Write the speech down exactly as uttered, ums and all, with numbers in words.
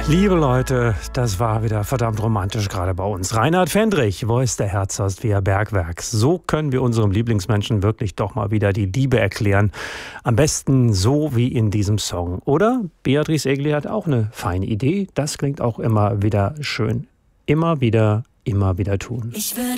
Liebe Leute, das war wieder verdammt romantisch gerade bei uns. Reinhard Fendrich, Voice der Herzhorst via Bergwerk. So können wir unserem Lieblingsmenschen wirklich doch mal wieder die Liebe erklären. Am besten so wie in diesem Song. Oder Beatrice Egli hat auch eine feine Idee. Das klingt auch immer wieder schön. Immer wieder, immer wieder tun. Ich werde